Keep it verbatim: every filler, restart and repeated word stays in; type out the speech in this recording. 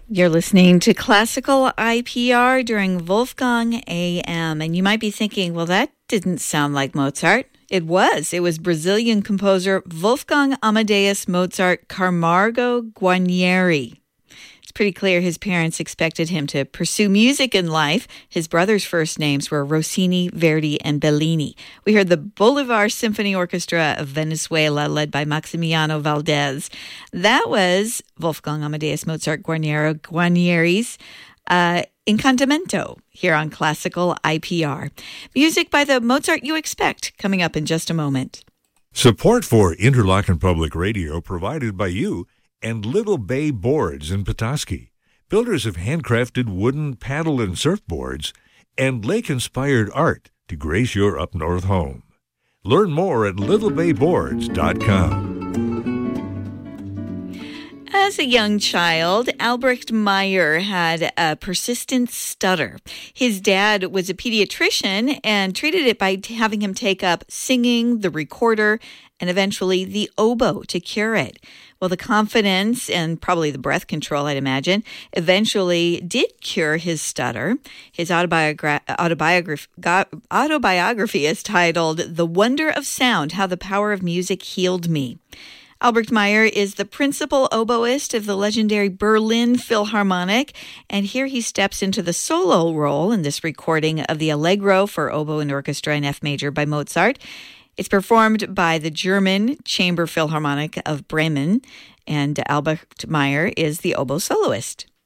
You're listening to Classical I P R during Wolfgang A M, and you might be thinking, well, that didn't sound like Mozart. It was. It was Brazilian composer Wolfgang Amadeus Mozart Camargo Guarnieri. It's pretty clear his parents expected him to pursue music in life. His brothers' first names were Rossini, Verdi, and Bellini. We heard the Bolivar Symphony Orchestra of Venezuela, led by Maximiano Valdez. That was Wolfgang Amadeus Mozart Guarnieri, Guarnieri's uh, Incantamento here on Classical I P R. Music by the Mozart you expect, coming up in just a moment. Support for Interlochen Public Radio provided by you and Little Bay Boards in Petoskey, builders of handcrafted wooden paddle and surfboards and lake-inspired art to grace your up-north home. Learn more at little bay boards dot com. As a young child, Albrecht Meyer had a persistent stutter. His dad was a pediatrician and treated it by having him take up singing, the recorder, and eventually the oboe to cure it. Well, the confidence and probably the breath control, I'd imagine, eventually did cure his stutter. His autobiogra- autobiography, autobiography is titled The Wonder of Sound, How the Power of Music Healed Me. Albrecht Meyer is the principal oboist of the legendary Berlin Philharmonic, and here he steps into the solo role in this recording of the Allegro for oboe and orchestra in F major by Mozart. It's performed by the German Chamber Philharmonic of Bremen, and Albrecht Meyer is the oboe soloist.